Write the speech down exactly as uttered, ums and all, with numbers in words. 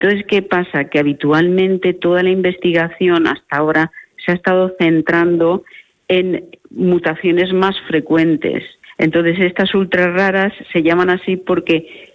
Entonces, ¿qué pasa? Que habitualmente toda la investigación hasta ahora se ha estado centrando en mutaciones más frecuentes. Entonces, estas ultra raras se llaman así porque